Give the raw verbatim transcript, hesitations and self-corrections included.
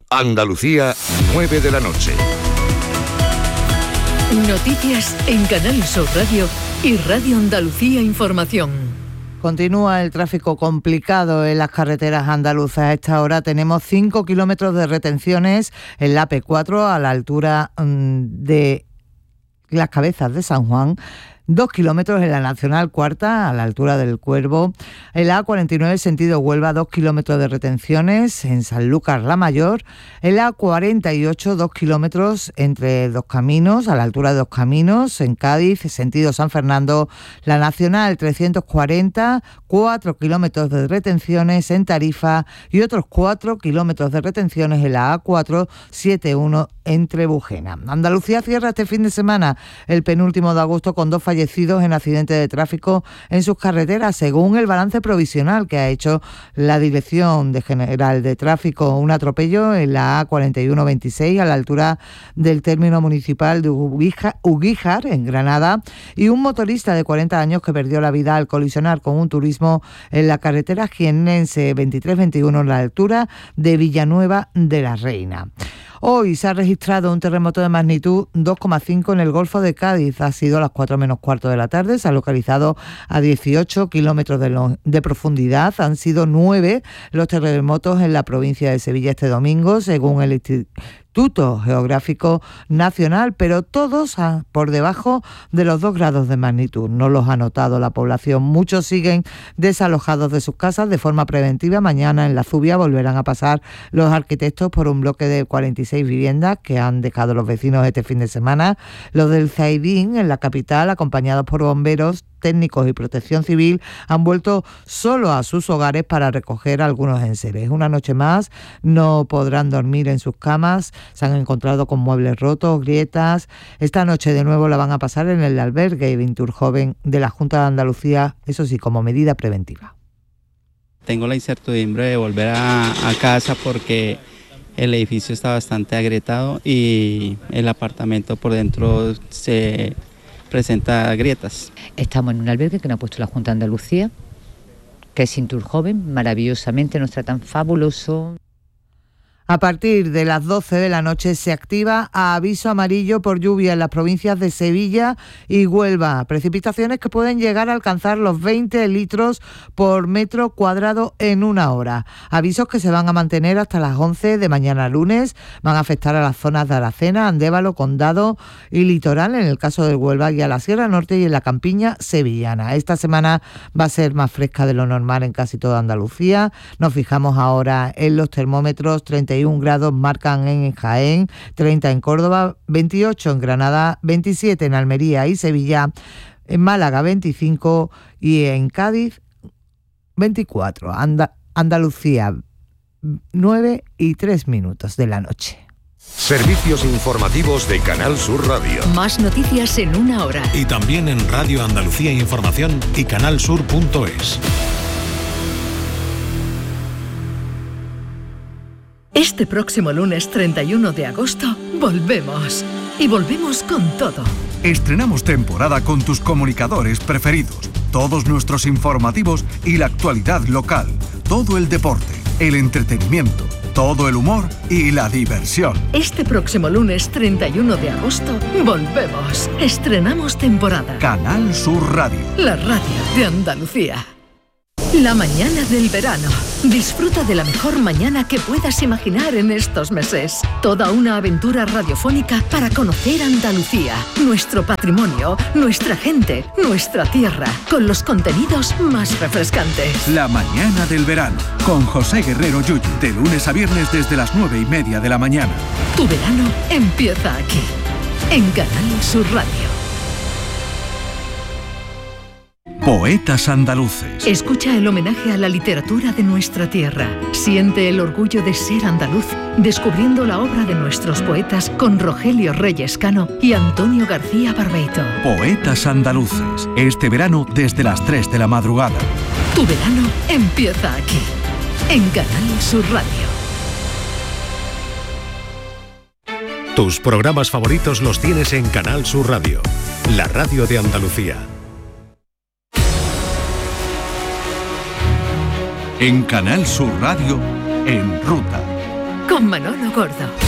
Andalucía, nueve de la noche. Noticias en Canal Sur Radio y Radio Andalucía Información. Continúa el tráfico complicado en las carreteras andaluzas. A esta hora tenemos cinco kilómetros de retenciones en la A P cuatro a la altura de Las Cabezas de San Juan. Dos kilómetros en la Nacional Cuarta, a la altura del Cuervo. En la A cuarenta y nueve, sentido Huelva, dos kilómetros de retenciones en Sanlúcar la Mayor. En la A cuarenta y ocho, dos kilómetros entre Dos Caminos, a la altura de Dos Caminos, en Cádiz, sentido San Fernando. La Nacional trescientos cuarenta, cuatro kilómetros de retenciones en Tarifa y otros cuatro kilómetros de retenciones en la A cuatrocientos setenta y uno entre Bujena. Andalucía cierra este fin de semana el penúltimo de agosto con dos fallecidos en accidentes de tráfico en sus carreteras, según el balance provisional que ha hecho la Dirección de General de Tráfico. Un atropello en la A cuarenta y uno veintiséis a la altura del término municipal de Uguíjar, en Granada, y un motorista de cuarenta años que perdió la vida al colisionar con un turismo en la carretera jiennense veintitrés veintiuno a la altura de Villanueva de la Reina. Hoy se ha registrado un terremoto de magnitud dos coma cinco en el Golfo de Cádiz. Ha sido a las cuatro menos cuarto de la tarde. Se ha localizado a dieciocho kilómetros de, lo, de profundidad. Han sido nueve los terremotos en la provincia de Sevilla este domingo, según el Instituto Geográfico Nacional, pero todos por debajo de los dos grados de magnitud. No los ha notado la población. Muchos siguen desalojados de sus casas de forma preventiva. Mañana en la Zubia volverán a pasar los arquitectos por un bloque de cuarenta y seis viviendas que han dejado los vecinos este fin de semana. Los del Zaidín, en la capital, acompañados por bomberos, técnicos y protección civil, han vuelto solo a sus hogares para recoger algunos enseres. Una noche más no podrán dormir en sus camas. Se han encontrado con muebles rotos, grietas. Esta noche de nuevo la van a pasar en el albergue Vintur Joven de la Junta de Andalucía, eso sí, como medida preventiva. Tengo la incertidumbre de volver a, a casa porque el edificio está bastante agrietado y el apartamento por dentro se presenta grietas. Estamos en un albergue que nos ha puesto la Junta de Andalucía, que es Vintur Joven, maravillosamente nos tratan fabuloso. A partir de las doce de la noche se activa aviso amarillo por lluvia en las provincias de Sevilla y Huelva. Precipitaciones que pueden llegar a alcanzar los veinte litros por metro cuadrado en una hora. Avisos que se van a mantener hasta las once de mañana lunes. Van a afectar a las zonas de Aracena, Andévalo, Condado y Litoral, en el caso de Huelva, y a la Sierra Norte y en la campiña sevillana. Esta semana va a ser más fresca de lo normal en casi toda Andalucía. Nos fijamos ahora en los termómetros. treinta y un grados marcan en Jaén, treinta en Córdoba, veintiocho en Granada, veintisiete en Almería y Sevilla, en Málaga veinticinco y en Cádiz veinticuatro. Anda, Andalucía, nueve y tres minutos de la noche. Servicios informativos de Canal Sur Radio. Más noticias en una hora. Y también en Radio Andalucía Información y canalsur punto es. Este próximo lunes treinta y uno de agosto volvemos. Y volvemos con todo. Estrenamos temporada con tus comunicadores preferidos, todos nuestros informativos y la actualidad local, todo el deporte, el entretenimiento, todo el humor y la diversión. Este próximo lunes treinta y uno de agosto volvemos. Estrenamos temporada. Canal Sur Radio. La radio de Andalucía. La mañana del verano. Disfruta de la mejor mañana que puedas imaginar en estos meses. Toda una aventura radiofónica para conocer Andalucía, nuestro patrimonio, nuestra gente, nuestra tierra, con los contenidos más refrescantes. La mañana del verano, con José Guerrero Yuyu, de lunes a viernes desde las nueve y media de la mañana. Tu verano empieza aquí, en Canal Sur Radio. Poetas andaluces. Escucha el homenaje a la literatura de nuestra tierra. Siente el orgullo de ser andaluz, descubriendo la obra de nuestros poetas con Rogelio Reyes Cano y Antonio García Barbeito. Poetas andaluces. Este verano desde las tres de la madrugada. Tu verano empieza aquí, en Canal Sur Radio. Tus programas favoritos los tienes en Canal Sur Radio, la radio de Andalucía. En Canal Sur Radio, En Ruta. con Manolo Gordo.